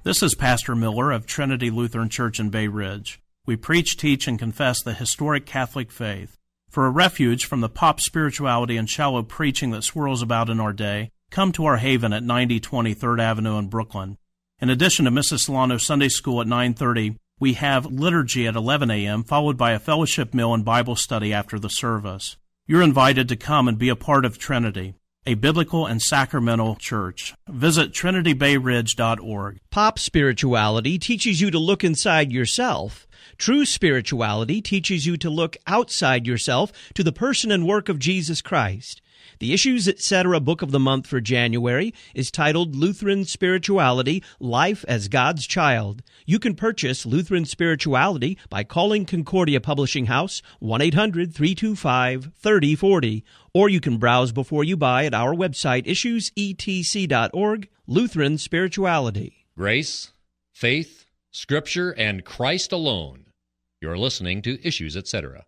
This is Pastor Miller of Trinity Lutheran Church in Bay Ridge. We preach, teach, and confess the historic Catholic faith. For a refuge from the pop spirituality and shallow preaching that swirls about in our day, come to our haven at 9020 3rd Avenue in Brooklyn. In addition to Mrs. Solano Sunday School at 9:30, we have liturgy at 11 a.m., followed by a fellowship meal and Bible study after the service. You're invited to come and be a part of Trinity, a biblical and sacramental church. Visit trinitybayridge.org. Pop spirituality teaches you to look inside yourself. True spirituality teaches you to look outside yourself to the person and work of Jesus Christ. The Issues Etc. Book of the Month for January is titled Lutheran Spirituality, Life as God's Child. You can purchase Lutheran Spirituality by calling Concordia Publishing House 1-800-325-3040, or you can browse before you buy at our website issuesetc.org, Lutheran Spirituality. Grace, faith, Scripture, and Christ alone. You're listening to Issues Etc.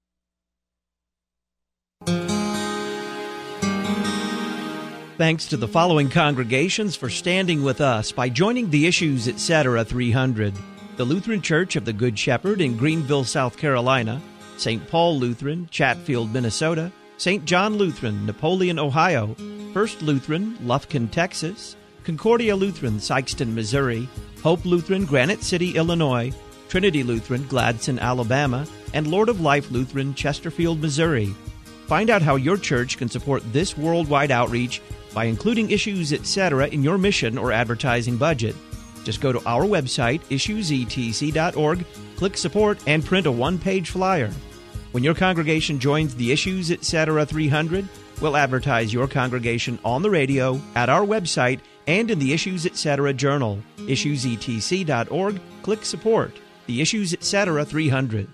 Thanks to the following congregations for standing with us by joining the Issues Etc. 300. The Lutheran Church of the Good Shepherd in Greenville, South Carolina, St. Paul Lutheran, Chatfield, Minnesota, St. John Lutheran, Napoleon, Ohio, First Lutheran, Lufkin, Texas, Concordia Lutheran, Sikeston, Missouri, Hope Lutheran, Granite City, Illinois, Trinity Lutheran, Gladson, Alabama, and Lord of Life Lutheran, Chesterfield, Missouri. Find out how your church can support this worldwide outreach by including Issues Etc. in your mission or advertising budget. Just go to our website, issuesetc.org, click Support, and print a one-page flyer. When your congregation joins the Issues Etc. 300, we'll advertise your congregation on the radio, at our website, and in the Issues Etc. Journal. issuesetc.org, click Support. The Issues Etc. 300.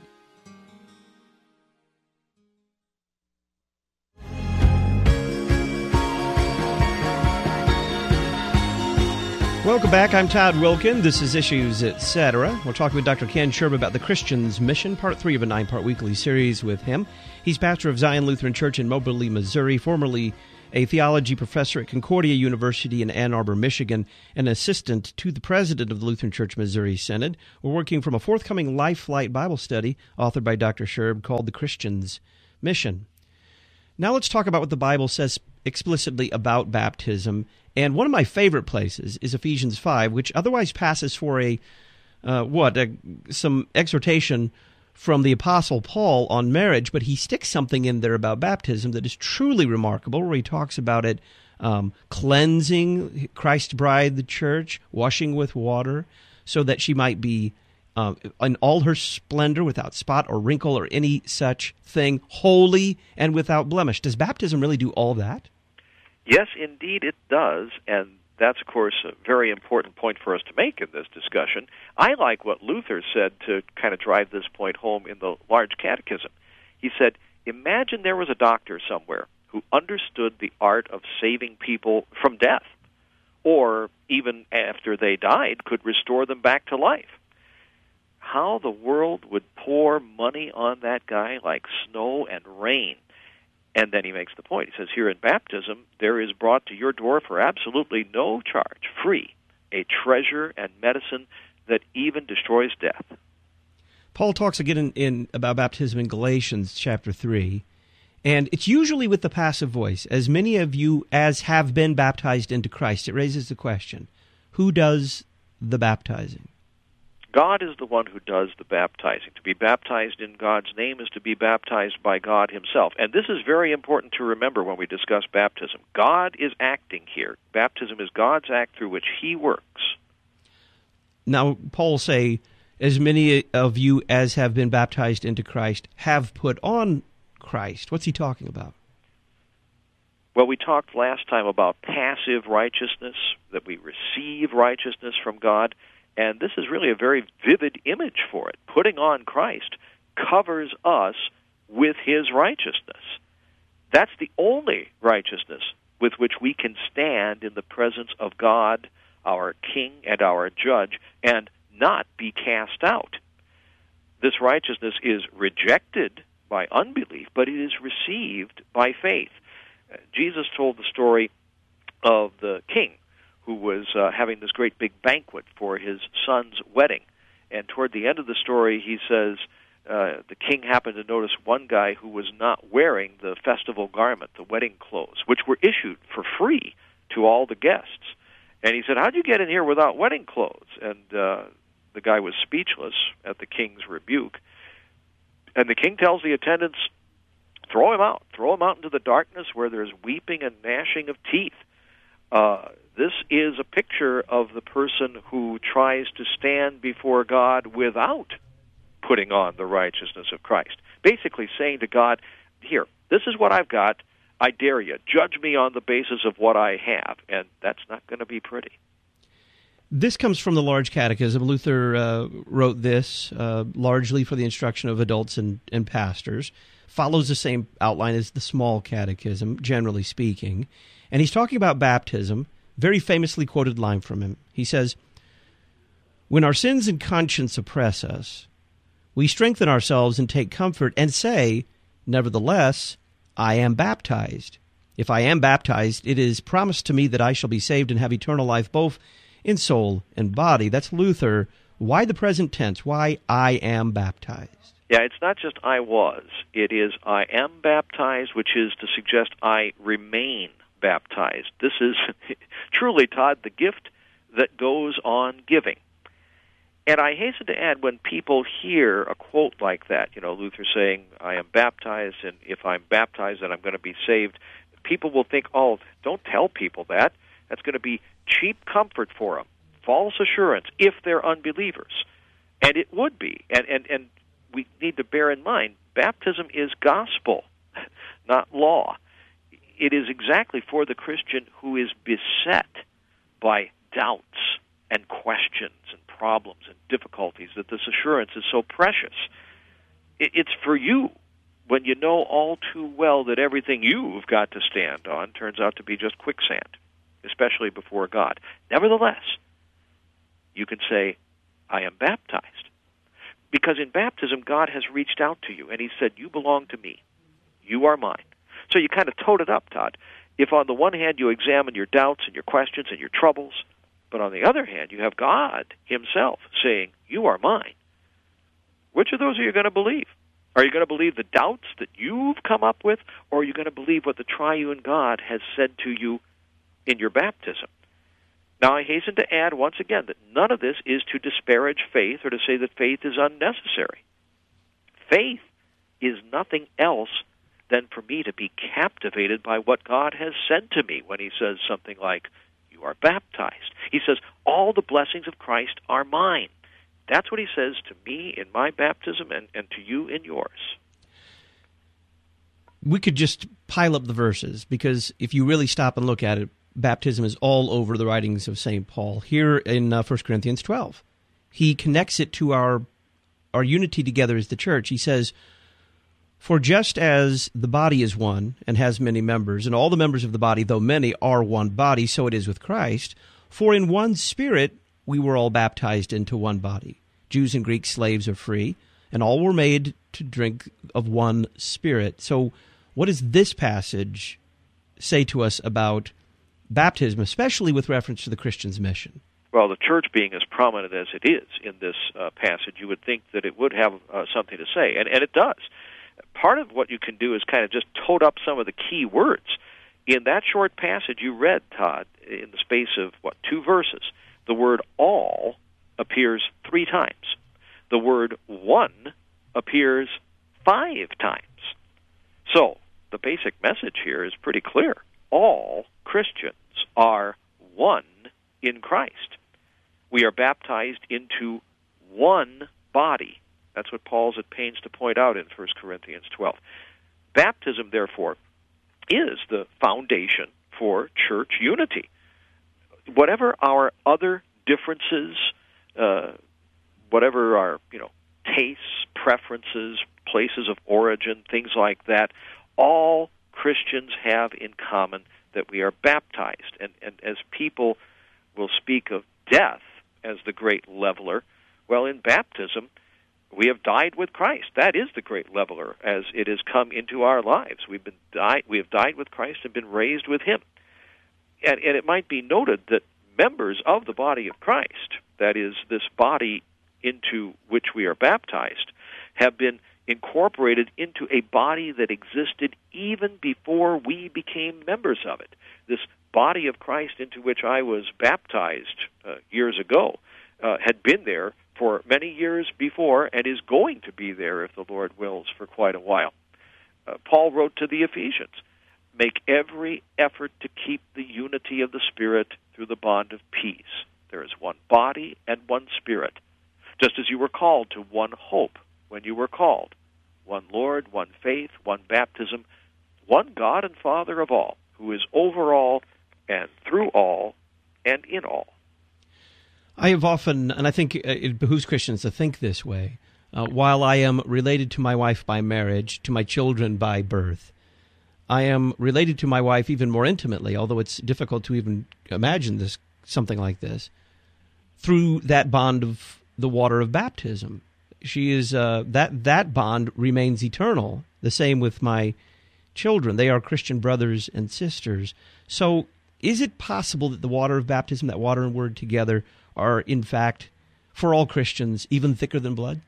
Welcome back. I'm Todd Wilkin. This is Issues Etc. We're talking with Dr. Ken Sherb about the Christian's Mission, Part 3 of a 9-part weekly series with him. He's pastor of Zion Lutheran Church in Moberly, Missouri, formerly a theology professor at Concordia University in Ann Arbor, Michigan, and assistant to the president of the Lutheran Church Missouri Synod. We're working from a forthcoming Life Flight Bible study authored by Dr. Sherb called The Christian's Mission. Now let's talk about what the Bible says explicitly about baptism. And one of my favorite places is Ephesians 5, which otherwise passes for some exhortation from the Apostle Paul on marriage, but he sticks something in there about baptism that is truly remarkable, where he talks about it cleansing Christ's bride, the church, washing with water, so that she might be in all her splendor, without spot or wrinkle or any such thing, holy and without blemish. Does baptism really do all that? Yes, indeed it does, and that's, of course, a very important point for us to make in this discussion. I like what Luther said to kind of drive this point home in the Large Catechism. He said, imagine there was a doctor somewhere who understood the art of saving people from death, or even after they died, could restore them back to life. How the world would pour money on that guy like snow and rain. And then he makes the point. He says, here in baptism, there is brought to your door for absolutely no charge, free, a treasure and medicine that even destroys death. Paul talks again in about baptism in Galatians chapter 3, and it's usually with the passive voice, as many of you as have been baptized into Christ. It raises the question, who does the baptizing? God is the one who does the baptizing. To be baptized in God's name is to be baptized by God himself. And this is very important to remember when we discuss baptism. God is acting here. Baptism is God's act through which he works. Now, Paul will say, as many of you as have been baptized into Christ have put on Christ. What's he talking about? Well, we talked last time about passive righteousness, that we receive righteousness from God. And this is really a very vivid image for it. Putting on Christ covers us with his righteousness. That's the only righteousness with which we can stand in the presence of God, our King and our Judge, and not be cast out. This righteousness is rejected by unbelief, but it is received by faith. Jesus told the story of the king who was having this great big banquet for his son's wedding. And toward the end of the story, he says the king happened to notice one guy who was not wearing the festival garment, the wedding clothes, which were issued for free to all the guests. And he said, "How'd you get in here without wedding clothes?" And the guy was speechless at the king's rebuke. And the king tells the attendants, throw him out into the darkness where there's weeping and gnashing of teeth. This is a picture of the person who tries to stand before God without putting on the righteousness of Christ. Basically saying to God, here, this is what I've got. I dare you. Judge me on the basis of what I have. And that's not going to be pretty. This comes from the Large Catechism. Luther wrote this largely for the instruction of adults and pastors. Follows the same outline as the Small Catechism, generally speaking. And he's talking about baptism. Very famously quoted line from him. He says, "When our sins and conscience oppress us, we strengthen ourselves and take comfort and say, 'Nevertheless, I am baptized. If I am baptized, it is promised to me that I shall be saved and have eternal life both in soul and body.'" That's Luther. Why the present tense? Why I am baptized? Yeah, it's not just I was. It is I am baptized, which is to suggest I remain baptized. This is truly, Todd, the gift that goes on giving. And I hasten to add, when people hear a quote like that, Luther saying, I am baptized, and if I'm baptized, then I'm going to be saved, people will think, oh, don't tell people that. That's going to be cheap comfort for them, false assurance, if they're unbelievers. And it would be. And we need to bear in mind, baptism is gospel, not law. It is exactly for the Christian who is beset by doubts and questions and problems and difficulties that this assurance is so precious. It's for you when you know all too well that everything you've got to stand on turns out to be just quicksand, especially before God. Nevertheless, you can say, I am baptized. Because in baptism, God has reached out to you, and he said, you belong to me. You are mine. So you kind of toed it up, Todd. If on the one hand you examine your doubts and your questions and your troubles, but on the other hand you have God himself saying, you are mine, which of those are you going to believe? Are you going to believe the doubts that you've come up with, or are you going to believe what the triune God has said to you in your baptism? Now, I hasten to add once again that none of this is to disparage faith or to say that faith is unnecessary. Faith is nothing else than for me to be captivated by what God has said to me when he says something like, you are baptized. He says, all the blessings of Christ are mine. That's what he says to me in my baptism and to you in yours. We could just pile up the verses, because if you really stop and look at it, baptism is all over the writings of St. Paul. Here in 1 Corinthians 12, he connects it to our unity together as the church. He says, for just as the body is one and has many members, and all the members of the body, though many, are one body, so it is with Christ. For in one Spirit we were all baptized into one body. Jews and Greeks, slaves or free, and all were made to drink of one Spirit. So what does this passage say to us about baptism, especially with reference to the Christian's mission? Well, the church being as prominent as it is in this passage, you would think that it would have something to say, and it does. Part of what you can do is kind of just tote up some of the key words. In that short passage you read, Todd, in the space of, 2 verses, the word all appears 3 times. The word one appears 5 times. So, the basic message here is pretty clear. All Christians are one in Christ. We are baptized into one body. That's what Paul's at pains to point out in 1 Corinthians 12. Baptism, therefore, is the foundation for church unity. Whatever our other differences, whatever our tastes, preferences, places of origin, things like that, all Christians have in common that we are baptized. And as people will speak of death as the great leveler, well, in baptism, we have died with Christ. That is the great leveler as it has come into our lives. We have died with Christ and been raised with him. And it might be noted that members of the body of Christ, that is, this body into which we are baptized, have been incorporated into a body that existed even before we became members of it. This body of Christ into which I was baptized years ago had been there for many years before and is going to be there, if the Lord wills, for quite a while. Paul wrote to the Ephesians, "Make every effort to keep the unity of the Spirit through the bond of peace. There is one body and one Spirit, just as you were called to one hope when you were called, one Lord, one faith, one baptism, one God and Father of all, who is over all and through all and in all." I have often, and I think it behooves Christians to think this way, while I am related to my wife by marriage, to my children by birth, I am related to my wife even more intimately, although it's difficult to even imagine something like this, through that bond of the water of baptism. She is that bond remains eternal. The same with my children; they are Christian brothers and sisters. So, is it possible that the water of baptism, that water and word together, are in fact, for all Christians, even thicker than blood?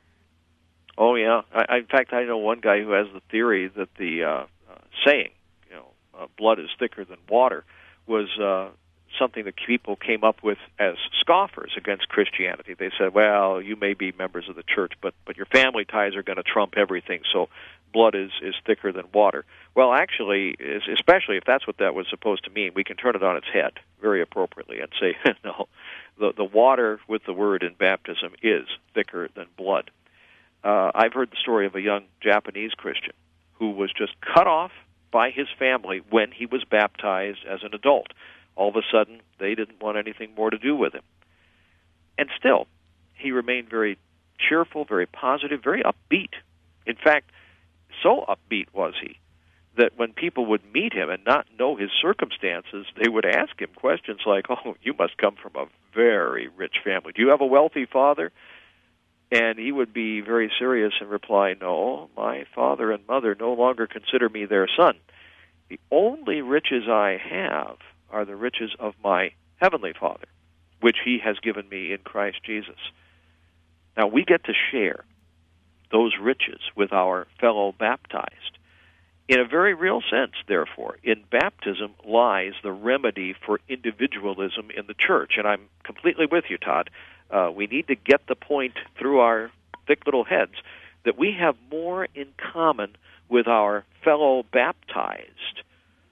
Oh yeah. In fact, I know one guy who has the theory that the saying, blood is thicker than water, was something that people came up with as scoffers against Christianity. They said, well, you may be members of the church, but your family ties are going to trump everything, so blood is thicker than water. Well, actually, especially if that's what that was supposed to mean, we can turn it on its head very appropriately and say, no, the water with the word in baptism is thicker than blood. I've heard the story of a young Japanese Christian who was just cut off by his family when he was baptized as an adult. All of a sudden, they didn't want anything more to do with him. And still, he remained very cheerful, very positive, very upbeat. In fact, so upbeat was he that when people would meet him and not know his circumstances, they would ask him questions like, oh, you must come from a very rich family. Do you have a wealthy father? And he would be very serious and reply, no, my father and mother no longer consider me their son. The only riches I have are the riches of my heavenly Father, which he has given me in Christ Jesus. Now, we get to share those riches with our fellow baptized. In a very real sense, therefore, in baptism lies the remedy for individualism in the church. And I'm completely with you, Todd. We need to get the point through our thick little heads that we have more in common with our fellow baptized,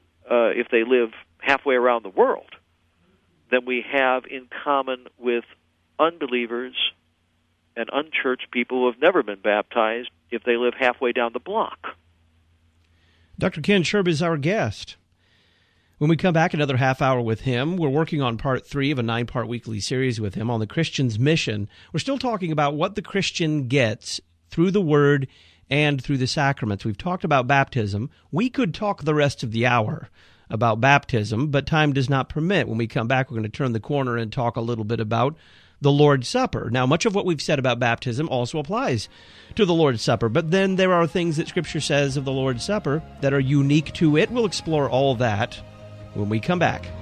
if they live halfway around the world, than we have in common with unbelievers and unchurched people who have never been baptized if they live halfway down the block. Dr. Ken Sherb is our guest. When we come back, another half hour with him. We're working on part 3 of a 9-part weekly series with him on the Christian's mission. We're still talking about what the Christian gets through the Word and through the sacraments. We've talked about baptism. We could talk the rest of the hour about baptism, but time does not permit. When we come back, we're going to turn the corner and talk a little bit about the Lord's Supper. Now, much of what we've said about baptism also applies to the Lord's Supper, but then there are things that Scripture says of the Lord's Supper that are unique to it. We'll explore all that when we come back.